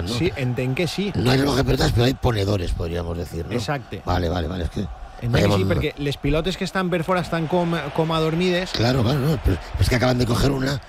no? Sí, entenc que sí. No hay reloj de pelotas, pero hay ponedores, podríamos decir, ¿no? Exacte. Vale, és que... Entenc que sí, perquè les pilotes que estan per fora estan com adormides. Claro, no, pero es que acaban de coger una